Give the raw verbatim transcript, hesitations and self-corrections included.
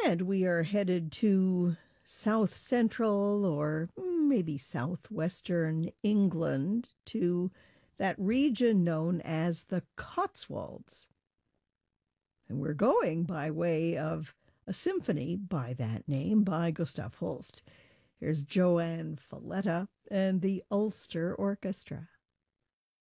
And we are headed to south central or maybe southwestern England, to that region known as the Cotswolds. And we're going by way of a symphony by that name by Gustav Holst. Here's Joanne Falletta and the Ulster Orchestra.